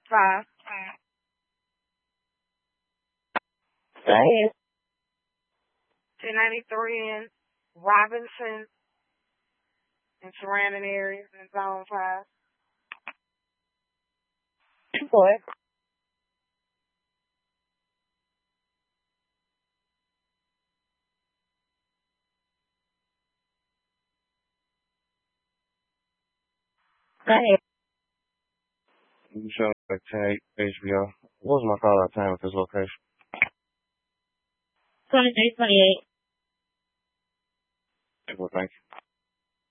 5. Go ahead. 1093 in Robinson and surrounding areas in Zone 5. Go ahead. Go ahead. You show like 10 HBO. What was my call out time at this location? 2328. Well, thank you.